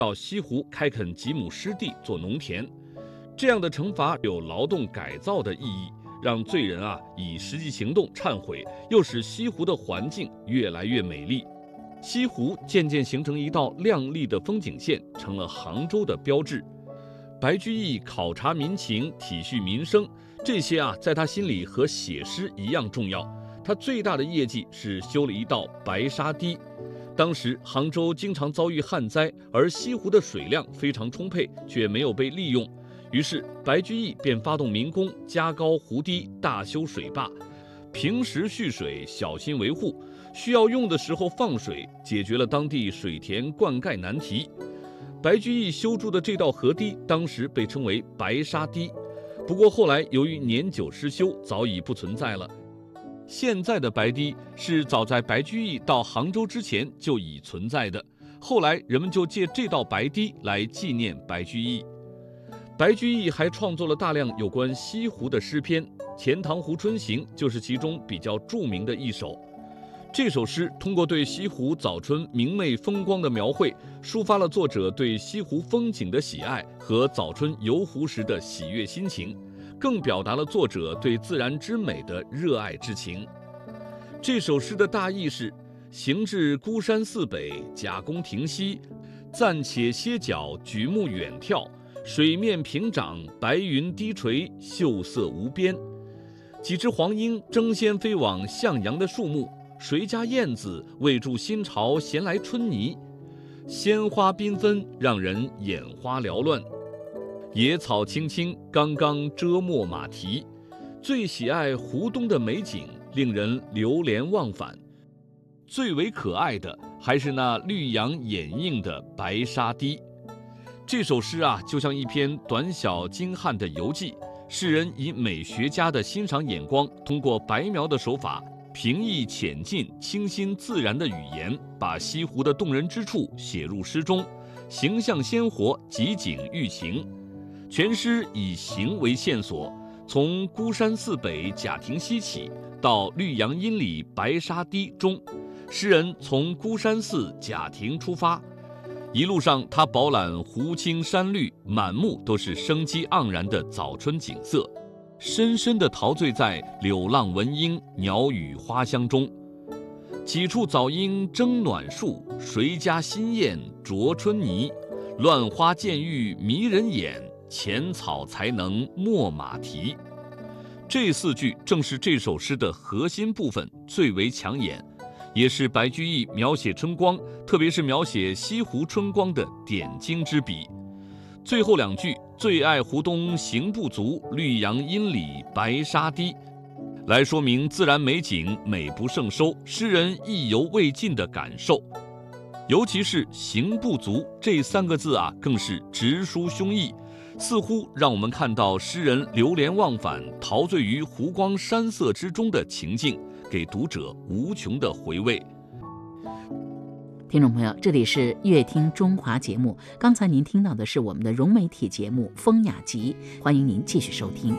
到西湖开垦几亩湿地做农田。这样的惩罚有劳动改造的意义，让罪人以实际行动忏悔，又使西湖的环境越来越美丽。西湖渐渐形成一道亮丽的风景线，成了杭州的标志。白居易考察民情，体恤民生，这些在他心里和写诗一样重要。他最大的业绩是修了一道白沙堤。当时杭州经常遭遇旱灾，而西湖的水量非常充沛，却没有被利用。于是白居易便发动民工加高湖堤，大修水坝，平时蓄水，小心维护，需要用的时候放水，解决了当地水田灌溉难题。白居易修筑的这道河堤当时被称为白沙堤，不过后来由于年久失修，早已不存在了。现在的白堤是早在白居易到杭州之前就已存在的，后来人们就借这道白堤来纪念白居易。白居易还创作了大量有关西湖的诗篇，《钱塘湖春行》就是其中比较著名的一首。这首诗通过对西湖早春明媚风光的描绘，抒发了作者对西湖风景的喜爱和早春游湖时的喜悦心情，更表达了作者对自然之美的热爱之情。这首诗的大意是：行至孤山寺北，贾公亭西，暂且歇脚，举目远眺，水面平涨，白云低垂，秀色无边。几只黄莺争先飞往向阳的树木，谁家燕子为助新巢衔来春泥？鲜花缤纷，让人眼花缭乱。野草青青，刚刚遮没马蹄。最喜爱湖东的美景，令人流连忘返。最为可爱的还是那绿杨掩映的白沙堤。这首诗就像一篇短小精悍的游记，诗人以美学家的欣赏眼光，通过白描的手法，平易浅近、清新自然的语言，把西湖的动人之处写入诗中，形象鲜活，集景寓情。全诗以形为线索，从孤山寺北贾亭西起，到绿杨阴里白沙堤中，诗人从孤山寺贾亭出发，一路上他饱览湖青山绿，满目都是生机盎然的早春景色，深深地陶醉在柳浪闻莺、鸟语花香中。几处早莺争暖树，谁家新燕啄春泥？乱花渐欲迷人眼，浅草才能没马蹄。这四句正是这首诗的核心部分，最为抢眼，也是白居易描写春光，特别是描写西湖春光的点睛之笔。最后两句最爱湖东行不足，绿杨阴里白沙堤，来说明自然美景美不胜收，诗人意犹未尽的感受。尤其是行不足这三个字更是直抒胸臆，似乎让我们看到诗人流连忘返、陶醉于湖光山色之中的情境，给读者无穷的回味。 听众朋友，这里是乐听中华节目，刚才您听到的是我们的融媒体节目《风雅集》，欢迎您继续收听。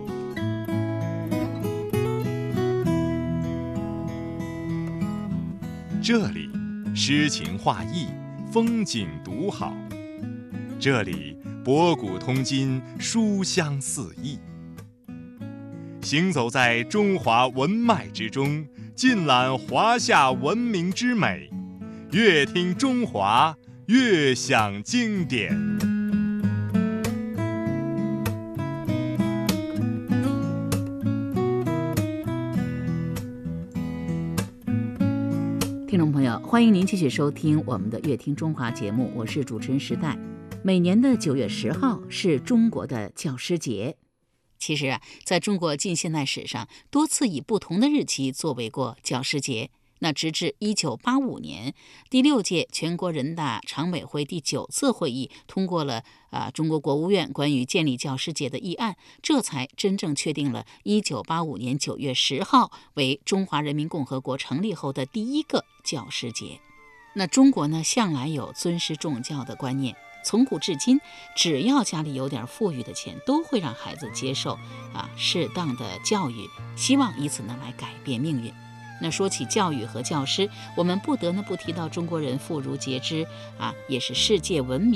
这里诗情画意，风景独好，这里博古通今，书香四溢。行走在中华文脉之中，尽览华夏文明之美，乐听中华，乐享经典。 听众朋友，欢迎您继续收听我们的乐听中华节目，我是主持人时代。每年的9月10号是中国的教师节。其实在中国近现代史上，多次以不同的日期作为过教师节。那直至1985年，第6届全国人大常委会第9次会议通过了中国国务院关于建立教师节的议案，这才真正确定了1985年9月10号为中华人民共和国成立后的第一个教师节。那中国呢，向来有尊师重教的观念，从古至今，只要家里有点富裕的钱，都会让孩子接受适当的教育，希望以此呢来改变命运。那说起教育和教师，我们不得不提到中国人妇孺皆知也是世界闻名